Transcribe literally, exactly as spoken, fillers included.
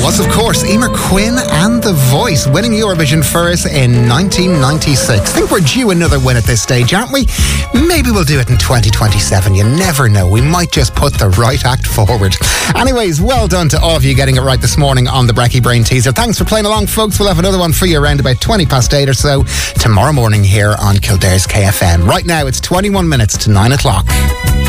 was, of course, Emer Quinn and The Voice winning Eurovision for us in nineteen ninety-six. I think we're due another win at this stage, aren't we? Maybe we'll do it in twenty twenty-seven. You never know. We might just put the right act forward. Anyways, well done to all of you getting it right this morning on the Brekkie Brain Teaser. Thanks for playing along, folks. We'll have another one for you around about twenty past eight or so tomorrow morning here on Kildare's K F M. Right now, it's twenty-one minutes to nine o'clock.